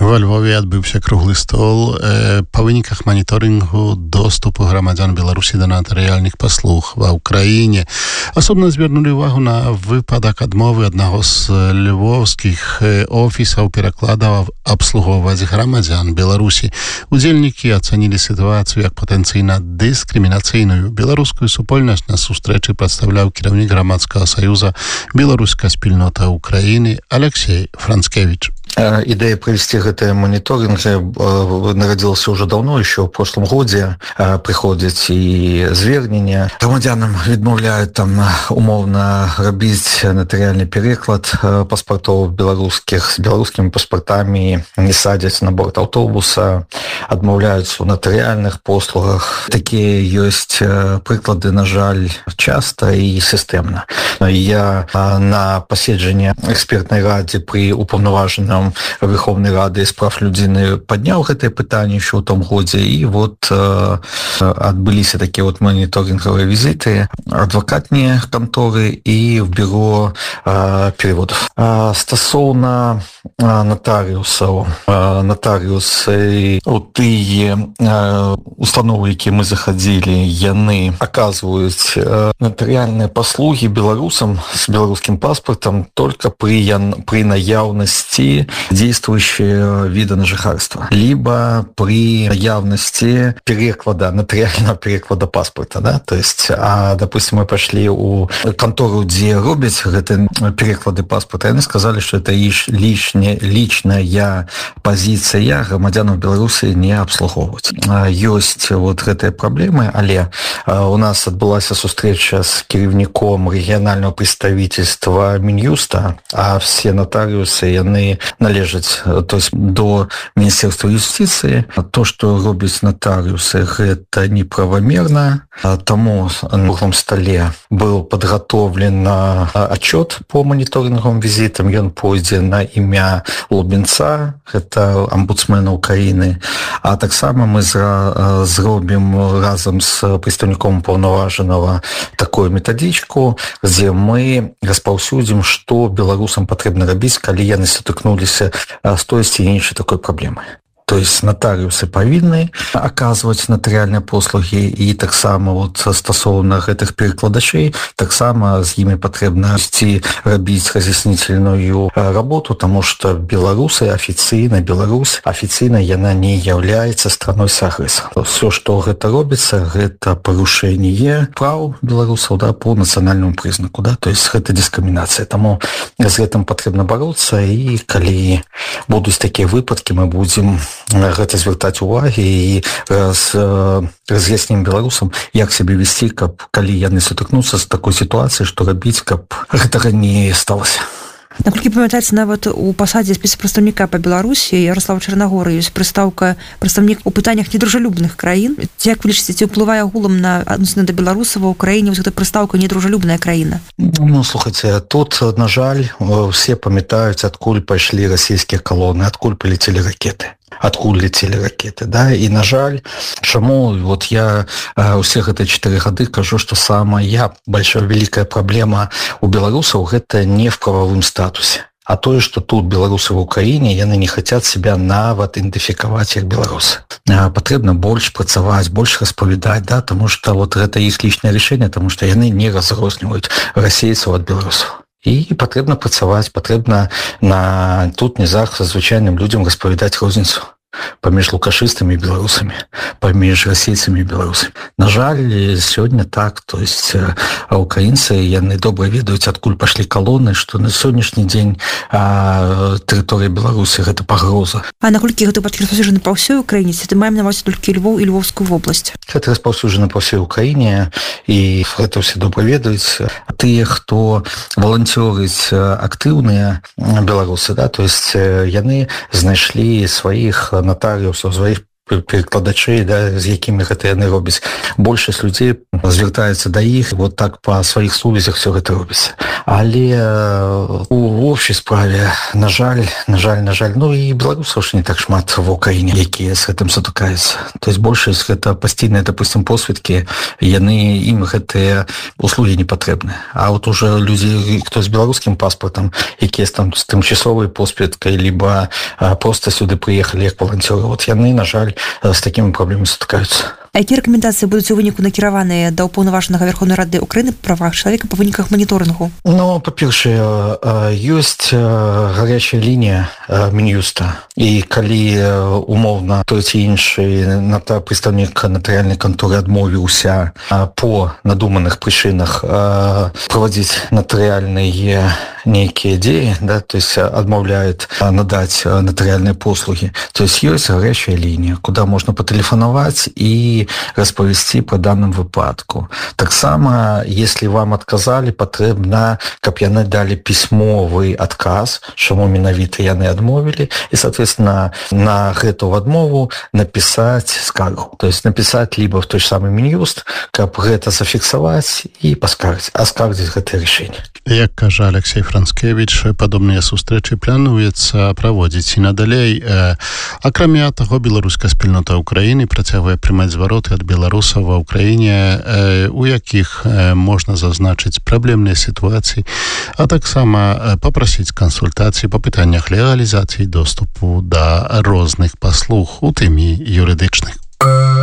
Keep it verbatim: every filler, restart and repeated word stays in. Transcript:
Во Львове адбыўся круглы стол па выніках маніторынгу доступу грамадзян Беларусі да натарыяльных паслуг ва ўкраіне. Асобна звярнулі ўвагу на выпадак адмовы аднаго з львоўскіх офісаў перакладаў абслугоўваць грамадзян Беларусі. Удзельнікі ацанілі сітуацыю як патэнцыйна дыскрымінацыйную. Беларускую супольнасць на сустрэчы прадстаўляў кіраўнік грамадскага саюза «Беларуская спільнота Украіны» Алексей Францкевич. Идея провести гэты мониторинг нарадзілася уже давно, еще в прошлом годзе. Приходят и звернення. Громадянам відмовляют там умовно рабіць нотариальный переклад паспортов белорусских с белорусскими паспортами, не садяць на борт автобуса, адмаўляюцца ў нотариальных послугах. Такие есть прыклады, на жаль, часто и системно. Я на паседжанні экспертной раде при упаўнаважаным Верховной Рады справ людзіны падняў гэтае пытанне еще ў том годзе, і вот э, адбыліся такія вот моніторынгавыя візіты адвакатныя канторы і в бюро э, переводов. А стасоўна э, нотарыусаў, э, нотарыусы у тыя э, установы, якія мы заходили, яны оказываюць э, нотариальные послуги белорусам с белорусским паспортом только при, при наяўнасці действующего вида на жыхарства, либо при явности переклада, нотариального переклада паспорта, да, то есть, а, допустим, мы пошли у контору, где робят эти переклады паспорта, и они сказали, что это лишняя, личная позиция громадянам Беларуси не обслуговывать. Есть вот этой проблемы, але у нас отбылась встреча с кіраўніком регионального представительства Минюста, а все нотариусы, они належаць, то есть до Министерства юстиции. То, что робяць нотариусы, это неправомерно. Тому на круглом столе был подготовлен отчет по мониторинговым визитам. Он пойдзе на имя Лубенца, это омбудсмена Украины. А так само мы зробім разом с представником уполноваженного такую методичку, где мы распаўсюдзім, что белорусам потребно рабіць, калі яны сутыкнуліся с той ці іншай такой праблемай. То есть нотариусы павінны оказывать нотариальные послуги, и таксама вот стасовно гэтых перекладачей, таксама з ими потребно ісці рабіць разъяснительную работу, потому что белорусы официально, Беларусь официально яна не является страной с агрессором. Все, что гэта робіцца, гэта порушение прав белорусов, да, по национальному признаку, да, то есть гэта дискриминация. Тому з гэтым потребно бороться, и калі будут такие выпадки, мы будем гэта звяртаць увагі і раз, раз'яснім беларусам, як сябе весці, каб калі яны сутыкнуцца з такой сітуацыяй, што рабіць, каб гэтага не сталася. Наколькі памятаецца, нават у пасадзе спецпрадстаўніка па Беларусі Ярослава Чарнагора ёсць прыстаўка прадстаўнік у пытаннях недружалюбных краін. Як вы лічыце, ці ўплывае агулам на адносіны да беларусаў ва Ўкраіне вось гэта прыстаўка недружалюбная краіна? Ну, слухайце, тут, на жаль, все памятаюць, адкуль пайшлі расійскія калоны, адкуль палецелі ракеты. Откуль летели ракеты, да, и на жаль, чему вот я э, все эти четыре года кажу, что самая большая великая проблема у белорусов это не в правовом статусе, а то, что тут белорусы в Украине, яны не хотят себя нават идентификовать как белорусы. Э, потребно больше працаваць, больше распавядаць, да, потому что вот это их личное решение, потому что яны не разрозніваюць расейцаў от белорусов. І патрэбна працаваць, патрэбна на тут нізах звычайным людзям распавядаць розніцу паміж лукашыстамі і беларусамі, паміж расейцамі і беларусамі. На жаль, сёння так, то есть украінцы, яны добра ведаюць, адкуль пашлі калоны, што на сённяшні дзень а, тэрыторыя Беларусі гэта пагроза. А наколькі гэта распаўсюджана па ўсёй Украіне, ці маем на ўвазе толькі Львоў і Львоўскую вобласць? Гэта распаўсюджана па ўсёй Украіне, і гэта ўсе добра ведаюць. Тыя, хто валанцёрыць актыўныя беларусы, да, то есть яны знайшлі сваіх нотариусов, своих перакладачэй, да, з якімі гэта яны робяць. Большасць людзей звяртаецца да іх, вот так па сваіх сувязях все гэта робіцца. Але у общай справе, на жаль, на жаль, на жаль, ну і беларусаў ж не так шмат в Украіне, якія з гэтым сутыкаюцца. То есть большасць гэта пастійныя, допустим, посведкі, яны, ім гэтыя услугі не патрэбны. А вот уже людзі, хто з беларускім паспартам, якія там з тымчасовай посведкай, либо просто сюды прыехалі як валанцёры, вот яны, на жаль, з такімі праблемамі сутыкаюцца. А якія рэкамендацыі будуць у выніку накіраваныя да ўпаўнаважанага Верховнай Рады Украіны па правах чалавека па выніках маніторынгу? Ну, па-першае, ёсць гарячая лінія Мін'юста, і калі умоўна той ці іншы прадстаўнік натарыяльнай кантуры адмовіўся по надуманых прычынах правадзіць натарыяльныя нейкія дзеі, да, то есть адмаўляет надаць натарыяльныя послугі, то есть ёсць гарячая лінія, куда можна патэлефанаваць і распавесці по данным выпадку. Таксама, если вам отказали, патрэбна, каб яны далі пісьмовы адказ, чаму менавіта яны адмовілі, і, соответственно, на гэту адмову напісаць скаргу. То есть напісаць либо в той же самый Мін'юст, каб гэта зафіксаваць і паскардзіць, аскардзіць гэтае рашэнне. Як кажа Алексей Францкевич, падобныя сустрэчы плануецца праводзіць і надалей. Акрамя таго, беларуская спільнота Украіны працягвае прымаць звароты ад беларусаў ва Ўкраіне, у якіх можна зазначыць праблемныя сітуацыі, а таксама папрасіць кансультацыі па пытаннях легалізацыі доступу да розных паслуг, у тым і юрыдычных.